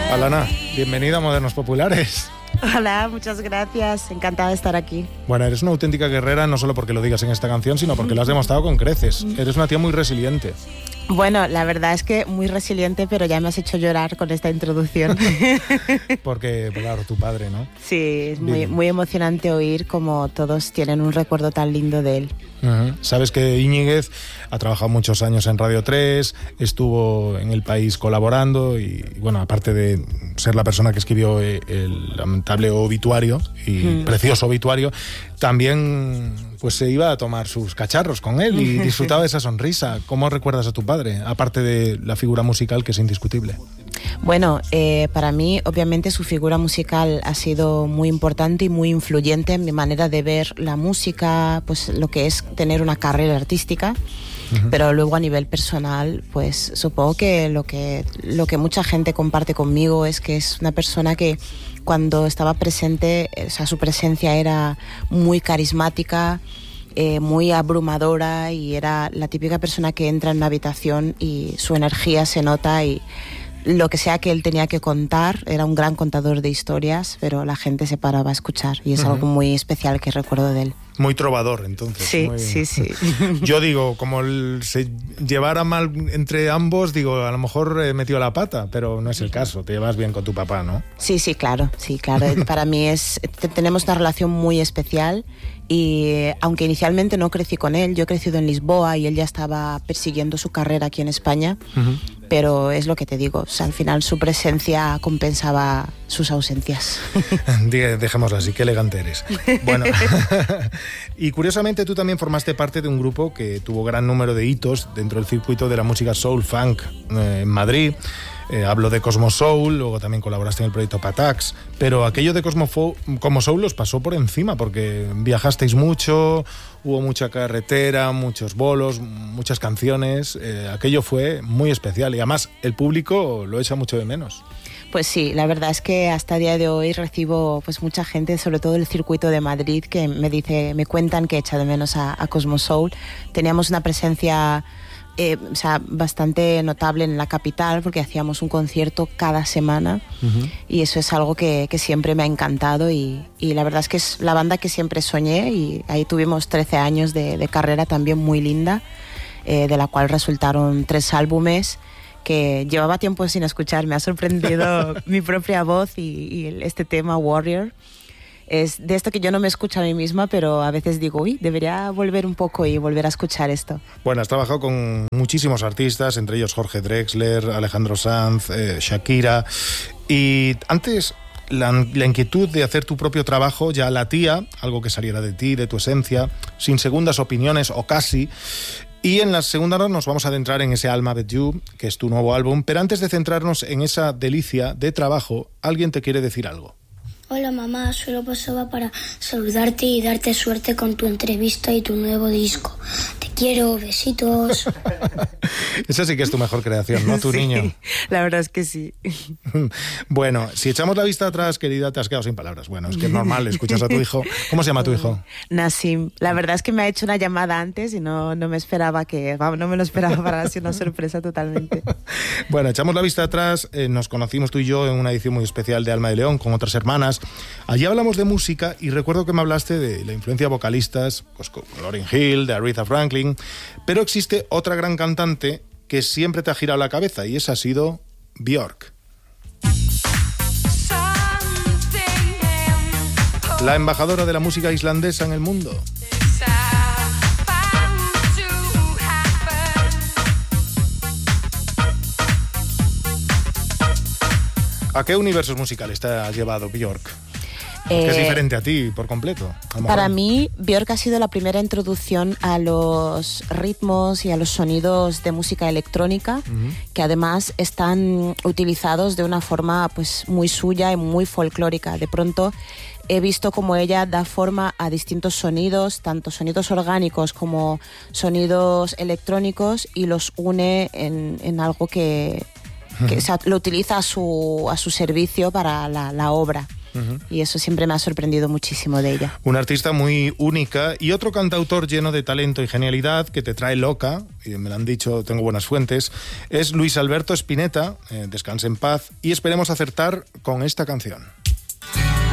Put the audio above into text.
Alana, bienvenida a Modernos Populares. Hola, muchas gracias. Encantada de estar aquí. Bueno, eres una auténtica guerrera, no solo porque lo digas en esta canción, sino porque lo has demostrado con creces. Eres una tía muy resiliente. Bueno, la verdad es que muy resiliente, pero ya me has hecho llorar con esta introducción. Porque, claro, tu padre, ¿no? Sí, es muy emocionante oír cómo todos tienen un recuerdo tan lindo de él. Sabes que Íñiguez ha trabajado muchos años en Radio 3, estuvo en El País colaborando y, bueno, aparte de ser la persona que escribió el lamentable obituario y precioso obituario, también pues se iba a tomar sus cacharros con él y disfrutaba de esa sonrisa. ¿Cómo recuerdas a tu padre, aparte de la figura musical, que es indiscutible? Bueno, para mí, obviamente, su figura musical ha sido muy importante y muy influyente en mi manera de ver la música, pues lo que es tener una carrera artística. Pero luego a nivel personal, pues supongo que lo que mucha gente comparte conmigo es que es una persona que cuando estaba presente, o sea, su presencia era muy carismática, muy abrumadora, y era la típica persona que entra en una habitación y su energía se nota, y lo que sea que él tenía que contar, era un gran contador de historias, pero la gente se paraba a escuchar, y es algo muy especial que recuerdo de él. Muy trovador, entonces. Sí, sí. Yo digo, como se llevara mal entre ambos, digo, a lo mejor metió la pata, pero no es el caso. Te llevas bien con tu papá, ¿no? Sí, claro. Para mí tenemos una relación muy especial, y aunque inicialmente no crecí con él, yo he crecido en Lisboa y él ya estaba persiguiendo su carrera aquí en España, pero es lo que te digo, o sea, al final su presencia compensaba sus ausencias. Dejémoslo así, qué elegante eres. Bueno, y curiosamente tú también formaste parte de un grupo que tuvo gran número de hitos dentro del circuito de la música soul funk en Madrid. Hablo de Cosmo Soul, luego también colaboraste en el proyecto Patax, pero aquello de Cosmo Soul los pasó por encima porque viajasteis mucho, hubo mucha carretera, muchos bolos, muchas canciones, aquello fue muy especial y además el público lo echa mucho de menos. Pues sí, la verdad es que hasta el día de hoy recibo pues mucha gente, sobre todo el circuito de Madrid, que me cuentan que echa de menos a Cosmo Soul. Teníamos una presencia bastante notable en la capital porque hacíamos un concierto cada semana, y eso es algo que siempre me ha encantado, y la verdad es que es la banda que siempre soñé, y ahí tuvimos 13 años de carrera también muy linda, de la cual resultaron 3 álbumes que llevaba tiempo sin escuchar. Me ha sorprendido mi propia voz y este tema Warrior. Es de esto que yo no me escucho a mí misma, pero a veces digo, debería volver un poco y volver a escuchar esto. Bueno, has trabajado con muchísimos artistas, entre ellos Jorge Drexler, Alejandro Sanz, Shakira, y antes la inquietud de hacer tu propio trabajo ya latía, algo que saliera de ti, de tu esencia, sin segundas opiniones o casi. Y en la segunda hora nos vamos a adentrar en ese Alma With You, que es tu nuevo álbum, pero antes de centrarnos en esa delicia de trabajo, alguien te quiere decir algo. Hola mamá, solo pasaba para saludarte y darte suerte con tu entrevista y tu nuevo disco. Te quiero, besitos. Esa sí que es tu mejor creación, ¿no? Tu niño. La verdad es que sí. Bueno, si echamos la vista atrás, querida, te has quedado sin palabras. Bueno, es que es normal, escuchas a tu hijo. ¿Cómo se llama tu hijo? Nassim. La verdad es que me ha hecho una llamada antes y no me esperaba no me lo esperaba, para ser una sorpresa totalmente. Bueno, echamos la vista atrás, nos conocimos tú y yo en una edición muy especial de Alma de León con otras hermanas. Allí hablamos de música y recuerdo que me hablaste de la influencia de vocalistas, pues con Lauryn Hill, de Aretha Franklin, pero existe otra gran cantante que siempre te ha girado la cabeza, y esa ha sido Björk. La embajadora de la música islandesa en el mundo. ¿A qué universos musicales te ha llevado Björk? Que es diferente a ti por completo. Para mí, Björk ha sido la primera introducción a los ritmos y a los sonidos de música electrónica, que además están utilizados de una forma pues muy suya y muy folclórica. De pronto he visto cómo ella da forma a distintos sonidos, tanto sonidos orgánicos como sonidos electrónicos, y los une en algo que o sea, lo utiliza a su servicio para la obra. Y eso siempre me ha sorprendido muchísimo de ella. Una artista muy única y otro cantautor lleno de talento y genialidad que te trae loca, y me lo han dicho, tengo buenas fuentes, es Luis Alberto Spinetta. Descanse en paz y esperemos acertar con esta canción.